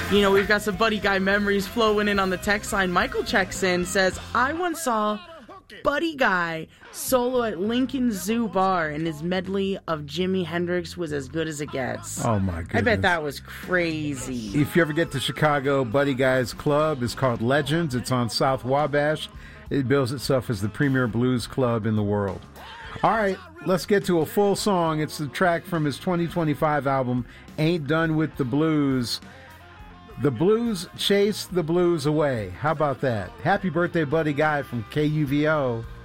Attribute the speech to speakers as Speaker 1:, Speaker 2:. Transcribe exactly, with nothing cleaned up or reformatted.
Speaker 1: You know, we've got some Buddy Guy memories flowing in on the text line. Michael checks in, says, I once saw Buddy Guy solo at Lincoln Zoo Bar, and his medley of Jimi Hendrix was as good as it gets.
Speaker 2: Oh, my goodness.
Speaker 1: I bet that was crazy.
Speaker 2: If you ever get to Chicago, Buddy Guy's club is called Legends. It's on South Wabash. It bills itself as the premier blues club in the world. All right, let's get to a full song. It's the track from his twenty twenty-five album, Ain't Done With the Blues. The Blues Chase the Blues Away. How about that? Happy birthday, Buddy Guy from K U V O.